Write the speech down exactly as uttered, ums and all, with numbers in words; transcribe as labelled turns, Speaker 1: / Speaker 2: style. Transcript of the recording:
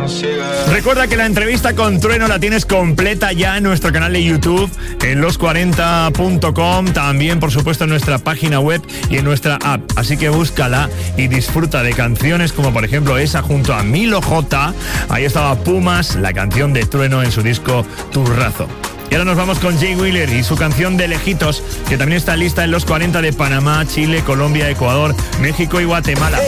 Speaker 1: Recuerda que la entrevista con Trueno la tienes completa ya en nuestro canal de YouTube, en los cuarenta punto com, también por supuesto en nuestra página web y en nuestra app. Así que búscala y disfruta de canciones como por ejemplo esa junto a Milo J. Ahí estaba Pumas, la canción de Trueno en su disco Turrazo. Y ahora nos vamos con Jay Wheeler y su canción de Lejitos, que también está lista en los cuarenta de Panamá, Chile, Colombia, Ecuador, México y Guatemala.